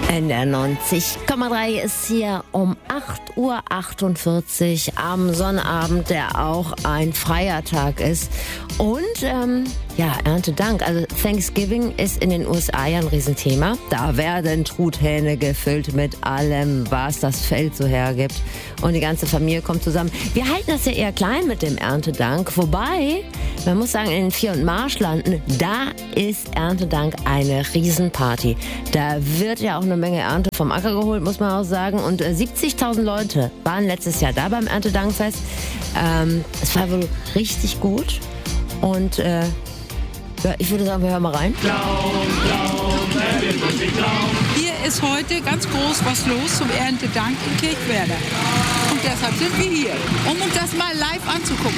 NDR 90,3 ist hier um 8:48 Uhr am Sonnabend, der auch ein freier Tag ist. Und Erntedank, also Thanksgiving ist in den USA ja ein Riesenthema. Da werden Truthähne gefüllt mit allem, was das Feld so hergibt. Und die ganze Familie kommt zusammen. Wir halten das ja eher klein mit dem Erntedank. Wobei, man muss sagen, in den Vier- und Marschlanden, da ist Erntedank eine Riesenparty. Da wird ja auch eine Menge Ernte vom Acker geholt, muss man auch sagen. Und 70.000 Leute waren letztes Jahr da beim Erntedankfest. Es war wohl richtig gut. Und ich würde sagen, wir hören mal rein. Hier ist heute ganz groß was los zum Erntedank in Kirchwerder. Und deshalb sind wir hier, um uns das mal live anzugucken.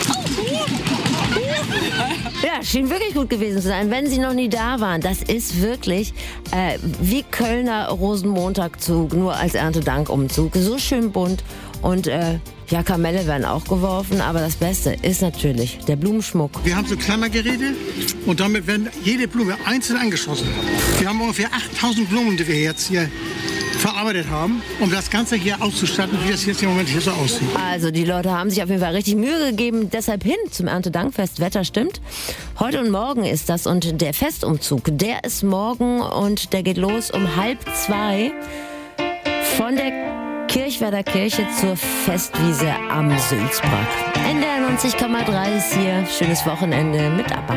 Ja, schien wirklich gut gewesen zu sein. Wenn Sie noch nie da waren, das ist wirklich wie Kölner Rosenmontagzug, nur als Erntedankumzug. So schön bunt und Kamelle werden auch geworfen, aber das Beste ist natürlich der Blumenschmuck. Wir haben so Klammergeräte und damit werden jede Blume einzeln angeschossen. Wir haben ungefähr 8.000 Blumen, die wir jetzt hier verarbeitet haben, um das Ganze hier auszustatten, wie das jetzt im Moment hier so aussieht. Also die Leute haben sich auf jeden Fall richtig Mühe gegeben, deshalb hin zum Erntedankfest. Wetter stimmt. Heute und morgen ist das und der Festumzug, der ist morgen und der geht los um 1:30 von der Kirchwerder Kirche zur Festwiese am Sülzbach. NDR 90,3 ist hier. Schönes Wochenende mit dabei.